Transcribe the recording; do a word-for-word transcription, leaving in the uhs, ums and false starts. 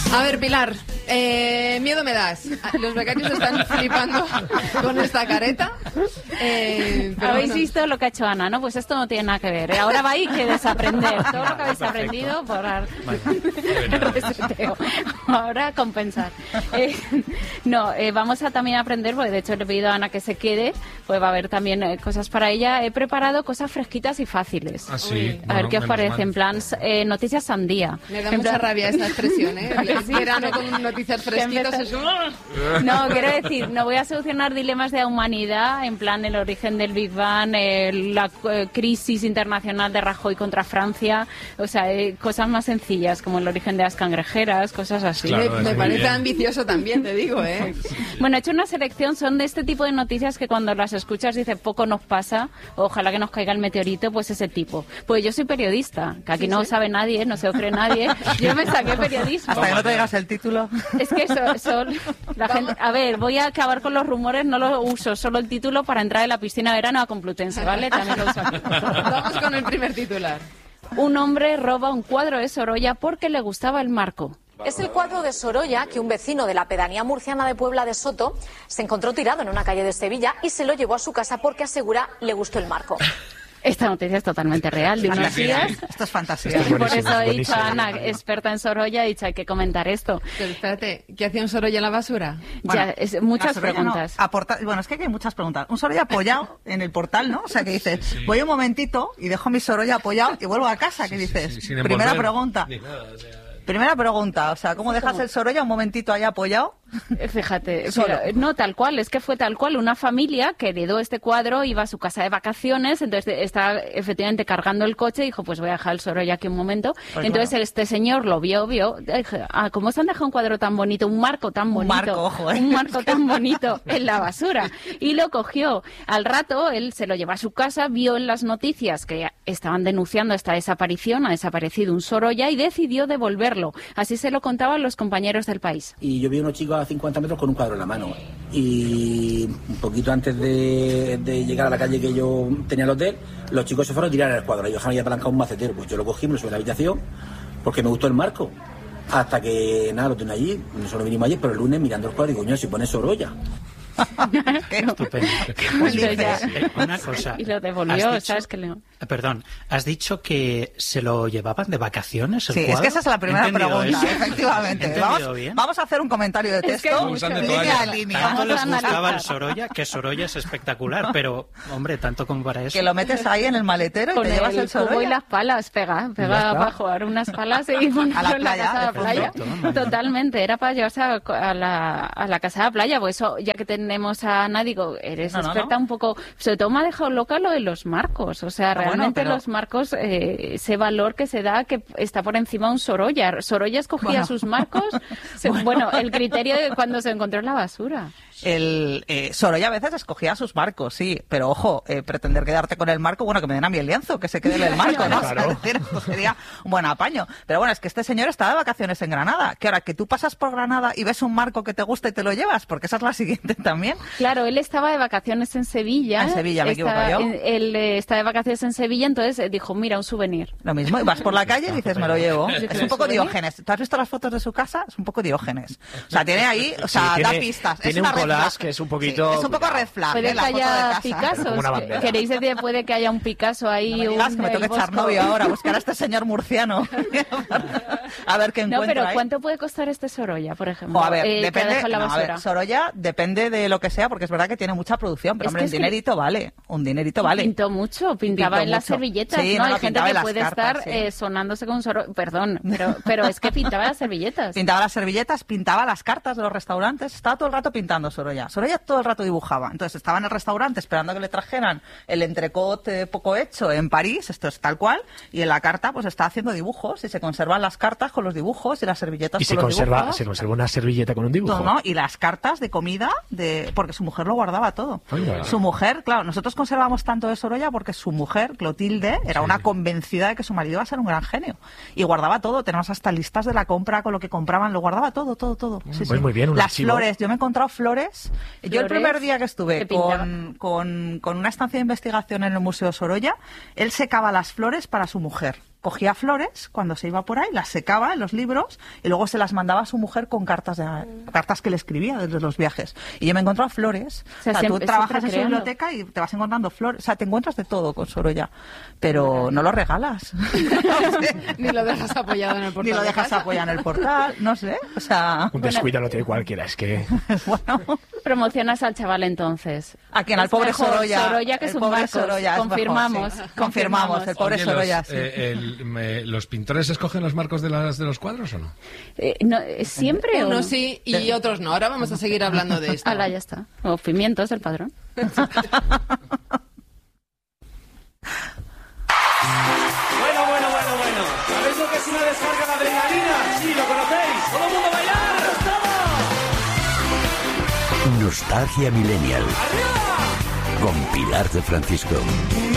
A ver, Pilar, eh, miedo me das. Los becarios están flipando con esta careta. Eh, pero Habéis bueno. visto lo que ha hecho Ana, ¿no? Pues esto no tiene nada que ver. Ahora vais que desaprender todo lo que habéis aprendido por el reseteo. Ahora compensar. Eh, no, eh, vamos a también aprender, porque de hecho le he pedido a Ana que se quede, pues va a haber también eh, cosas para ella. He preparado cosas fresquitas y fáciles. Ah, sí. Uy. A Bueno, ver qué os menos parece, mal. en plan eh, noticias sandía. Me da En mucha plan- rabia esta expresión, ¿eh? El Sí, verano pero- con noticias que fresquitas empezó- es como... No, quiero decir, no voy a solucionar dilemas de la humanidad, en plan el origen del Big Bang, eh, la eh, crisis internacional de Rajoy contra Francia, o sea, eh, cosas más sencillas, como el origen de las cangrejeras, cosas así. Claro, me es me muy parece bien. ambicioso también, te digo, ¿eh? Bueno, he hecho una selección, son de este tipo de noticias que cuando las escuchas dices poco nos pasa, ojalá que nos caiga el meteorito, pues ese tipo. Pues yo soy periodista, que aquí Sí, no sí. sabe nadie, no se lo cree nadie, yo me saqué periodismo. Hasta que no te digas el título. Es que eso, son la gente, a ver, voy a acabar con los rumores, no lo uso, solo el título para entrar en la piscina de verano a Complutense, ¿vale? También lo uso aquí. Vamos con el primer titular. Un hombre roba un cuadro de Sorolla porque le gustaba el marco. Es el cuadro de Sorolla que un vecino de la pedanía murciana de Puebla de Soto se encontró tirado en una calle de Sevilla y se lo llevó a su casa porque asegura le gustó el marco. Esta noticia es totalmente real, de unos Fantasía. días. Esto es fantasía. Esto es Por buenísimo, eso he dicho buenísimo. a Ana, experta en Sorolla, he dicho hay que comentar esto. Pero espérate, ¿qué hacía un Sorolla en la basura? Bueno, ya, es, muchas la Sorolla preguntas. no, aporta- bueno, es que hay muchas preguntas. Un Sorolla apoyado en el portal, ¿no? O sea, que dices, voy un momentito y dejo mi Sorolla apoyado y vuelvo a casa. ¿Qué dices? Sí, sin Primera envolver pregunta. ni nada, o sea, Primera pregunta. O sea, ¿cómo dejas el Sorolla un momentito ahí apoyado? Eh, Fíjate, Solo. pero, no tal cual, es que fue tal cual. Una familia que heredó este cuadro, iba a su casa de vacaciones, entonces está efectivamente cargando el coche y dijo, pues voy a dejar el Sorolla aquí un momento. Pues entonces claro. este señor lo vio, vio, dije, ah, ¿cómo se han dejado un cuadro tan bonito, un marco tan Un bonito? marco, ojo, ¿eh? Un marco tan bonito en la basura. Y lo cogió. Al rato, él se lo llevó a su casa, vio en las noticias que estaban denunciando esta desaparición, ha desaparecido un Sorolla y decidió devolverlo. Así se lo contaban los compañeros del País. Y yo vi a unos chicos a cincuenta metros con un cuadro en la mano. Y un poquito antes de, de llegar a la calle que yo tenía el hotel, los chicos se fueron a tirar el cuadro y dejaron ya apalancado un macetero. Pues yo lo cogí, me lo subí a la habitación porque me gustó el marco. Hasta que, nada, lo tengo allí, nosotros vinimos ayer, pero el lunes mirando el cuadro, digo, coño, si pone Sorolla. Estupendo. Pues ya. Eh, una cosa. Y lo devolvió, has dicho- ¿sabes? Que le... eh, Perdón, has dicho que se lo llevaban de vacaciones el Sí, es cuadro? que esa es la primera ¿He entendido pregunta, eso? efectivamente. ¿He entendido Vamos, bien? vamos a hacer un comentario de Es que texto, hay Usan de mucho- línea toalla. a línea. Tanto les Vamos a gustaba el analizar. Sorolla, que Sorolla es espectacular, pero, hombre, tanto como para eso. Que lo metes ahí en el maletero y Con te llevas el el cubo y Sorolla. las palas, pega, Ya pega está. para jugar unas palas y ponerlo A la en la playa, casa de la de fondo. playa. Perfecto. Totalmente, era para llevarse a, a la, a la casa de la playa, pues eso, ya que tenemos a Ana, digo, eres No, no, experta no. un poco, sobre todo me ha dejado loca lo de los marcos, o sea, Ah, bueno, realmente pero- los marcos, eh, ese valor que se da, que está por encima de un Sorolla. Sorolla escogía Bueno. sus marcos, se- bueno, el criterio de cuando se encontró en la basura. El eh, Sorolla a veces escogía sus marcos, sí, pero ojo, eh, pretender quedarte con el marco, bueno, que me den a mí el lienzo, que se quede en el marco, ¿no? O sea, Claro. es decir, esto sería un buen apaño. Pero bueno, es que este señor está de vacaciones en Granada, que ahora que tú pasas por Granada y ves un marco que te gusta y te lo llevas, porque esa es la siguiente también. Claro, él estaba de vacaciones en Sevilla. Ah, en Sevilla, me Está- equivoco yo. en- Él eh, está de vacaciones en Sevilla, entonces eh, dijo, mira, un souvenir. Lo mismo, y vas por la calle y dices, me lo llevo. Dices, Es un poco ¿souvenir? Diógenes. ¿Tú has visto las fotos de su casa? Es un poco Diógenes. O sea, tiene ahí, o sea, Sí, da tiene- pistas. tiene es una un red collage flag. que es un Sí, poquito- es un poco red flag, Puede ¿eh? que la foto de haya casa. Picassos. Como una bandera. ¿Queréis decir puede que haya un Picasso ahí? No me digas un, que me tengo el que echar Bosco? novio ahora, buscar a este señor murciano. A ver qué No, encuentro pero ahí. ¿cuánto puede costar este Sorolla, por ejemplo? Jo, a ver, eh, que ha depende, dejado en la no, a basura? ver, Sorolla depende de lo que sea, porque es verdad que tiene mucha producción, pero Es hombre, que un es que- dinerito vale, un dinerito vale. Pintó mucho, pintaba Pintó en las mucho. servilletas, Sí, ¿no? no, Hay no, gente pintaba que en las puede cartas, estar sí. eh, sonándose con un Sorolla, perdón, pero, pero es que pintaba las servilletas. Pintaba las servilletas, pintaba las cartas de los restaurantes, estaba todo el rato pintando Sorolla. Sorolla todo el rato dibujaba. Entonces estaba en el restaurante esperando que le trajeran el entrecot eh, poco hecho en París, esto es tal cual, y en la carta pues está haciendo dibujos y se conservan las cartas con los dibujos y las servilletas Y se con los conserva, dibujos. se conserva una servilleta con un dibujo. Todo, ¿no? Y las cartas de comida, de porque su mujer lo guardaba todo. Anda. Su mujer, claro, nosotros conservamos tanto de Sorolla porque su mujer, Clotilde, era una convencida de que su marido iba a ser un gran genio. Y guardaba todo, tenemos hasta listas de la compra con lo que compraban, lo guardaba todo, todo, todo. Sí, Pues sí. muy bien, un Las archivo. flores, yo me he encontrado flores. Yo el Flores primer día que que estuve pintaban. con, con, con una estancia de investigación en el Museo Sorolla, él secaba las flores para su mujer. cogía flores cuando se iba por ahí, las secaba en los libros y luego se las mandaba a su mujer con cartas de, cartas que le escribía desde los viajes. Y yo me he encontrado flores. O sea, o sea siempre, tú trabajas en su biblioteca y te vas encontrando flores. O sea, te encuentras de todo con Sorolla. Pero no lo regalas. No sé. Ni lo dejas apoyado en el portal. Ni lo dejas apoyado en el portal. No sé. O sea... Un descuido lo tiene cualquiera. Es que... bueno. Promocionas al chaval entonces. ¿A quién? Al pobre Sorolla. Sorolla, que es un Marcos. Sorolla, confirmamos, mejor, sí. confirmamos. El pobre Oye, Sorolla, los, sí. eh, el, me, ¿Los pintores escogen los marcos de, las, de los cuadros o no? Eh, no siempre. Unos no? sí y otros no. Ahora vamos a seguir hablando de esto. Ahora ya está. O pimientos del padrón. Bueno, bueno, bueno, bueno. ¿Sabéis lo que es una descarga de adrenalina? Sí, lo conocéis. ¡Todo el mundo a bailar! ¡Todo! Nostalgia Millennial. ¡Arriba! Con Pilar de Francisco.